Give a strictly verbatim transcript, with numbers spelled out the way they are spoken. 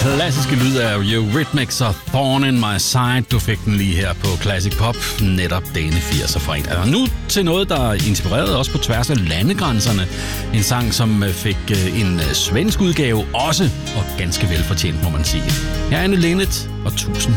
klassiske lyd af Eurythmics og Thorn in My Side. Du fik den lige her på Classic Pop, netop denne firser fredag. Og nu til noget, der inspirerede os på tværs af landegrænserne. En sang, som fik en svensk udgave også, og ganske velfortjent, må man sige. Her er Anne Linnet, og tusind